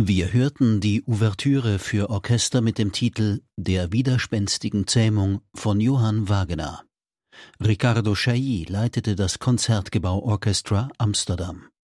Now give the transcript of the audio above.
Wir hörten die Ouvertüre für Orchester mit dem Titel »Der widerspenstigen Zähmung« von Johann Wagenaar. Ricardo Chailly leitete das Concertgebouw Orchestra Amsterdam.